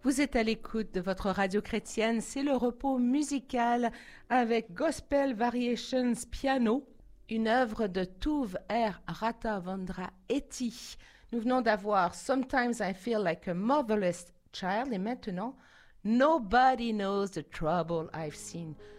Vous êtes à l'écoute de votre radio chrétienne, c'est le repos musical avec Gospel Variations Piano, une œuvre de Tuve R. Rathavendra Etty. Nous venons d'avoir Sometimes I Feel Like a Motherless Child et maintenant Nobody Knows the Trouble I've Seen.